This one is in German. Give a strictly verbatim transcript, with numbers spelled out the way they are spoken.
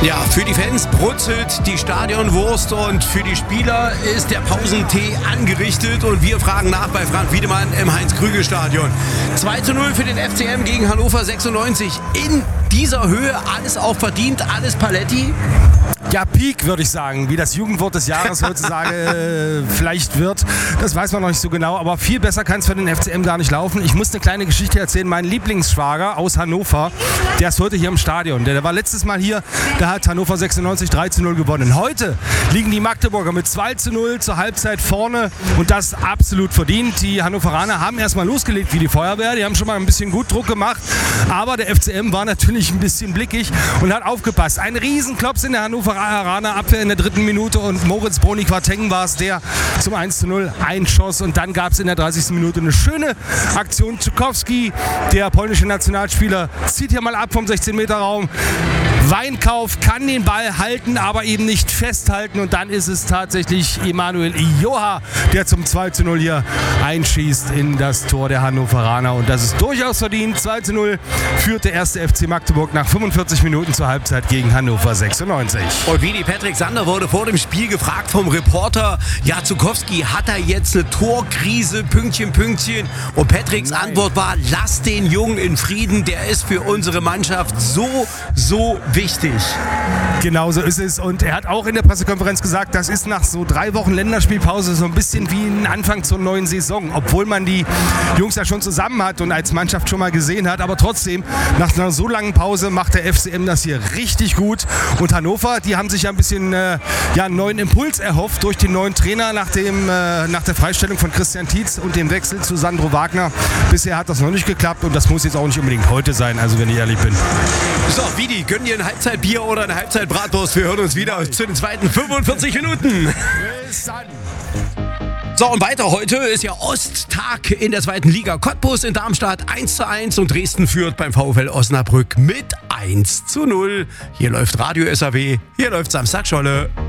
Ja, für die Fans brutzelt die Stadionwurst und für die Spieler ist der Pausentee angerichtet und wir fragen nach bei Frank Wiedemann im Heinz-Krügel-Stadion. zwei zu null für den F C M gegen Hannover sechsundneunzig. In dieser Höhe alles auch verdient, alles Paletti. Ja, Peak würde ich sagen, wie das Jugendwort des Jahres heutzutage äh, vielleicht wird. Das weiß man noch nicht so genau, aber viel besser kann es für den F C M gar nicht laufen. Ich muss eine kleine Geschichte erzählen. Mein Lieblingsschwager aus Hannover, der ist heute hier im Stadion. Der, der war letztes Mal hier, da hat Hannover sechsundneunzig drei zu null gewonnen. Heute liegen die Magdeburger mit zwei zu null zur Halbzeit vorne und das absolut verdient. Die Hannoveraner haben erstmal losgelegt wie die Feuerwehr. Die haben schon mal ein bisschen gut Druck gemacht, aber der F C M war natürlich ein bisschen blickig und hat aufgepasst. Ein Riesenklops in der Hannoveraner Abwehr in der dritten Minute und Moritz Boni-Quateng war es, der zum eins zu null einschoss und dann gab es in der dreißigsten Minute eine schöne Aktion. Czukowski, der polnische Nationalspieler, zieht hier mal ab vom sechzehn Meter Raum. Weinkauf kann den Ball halten, aber eben nicht festhalten und dann ist es tatsächlich Emanuel Ijoha, der zum zwei zu null hier einschießt in das Tor der Hannoveraner und das ist durchaus verdient. zwei zu null führt der erste F C Magdeburg nach fünfundvierzig Minuten zur Halbzeit gegen Hannover sechsundneunzig. Und wie die Patrick Sander wurde vor dem Spiel gefragt vom Reporter, ja, Czukowski, hat er jetzt eine Torkrise, Pünktchen, Pünktchen? Und Patricks Nein. Antwort war, lass den Jungen in Frieden, der ist für unsere Mannschaft so, so wichtig. Genau so ist es und er hat auch in der Pressekonferenz gesagt, das ist nach so drei Wochen Länderspielpause so ein bisschen wie ein Anfang zur neuen Saison, obwohl man die Jungs ja schon zusammen hat und als Mannschaft schon mal gesehen hat, aber trotzdem, nach einer so langen Pause macht der F C M das hier richtig gut und Hannover, die haben sich ja ein bisschen äh, ja, einen neuen Impuls erhofft durch den neuen Trainer nach, dem, äh, nach der Freistellung von Christian Tietz und dem Wechsel zu Sandro Wagner. Bisher hat das noch nicht geklappt und das muss jetzt auch nicht unbedingt heute sein, also wenn ich ehrlich bin. So, Vidi, gönn dir ein Halbzeitbier oder eine Halbzeitbratwurst. Wir hören uns wieder zu den zweiten fünfundvierzig Minuten. Bis dann. So, und weiter heute ist ja Osttag in der zweiten Liga. Cottbus in Darmstadt eins zu eins und Dresden führt beim VfL Osnabrück mit eins zu null. Hier läuft Radio S A W, hier läuft Samstag Scholle.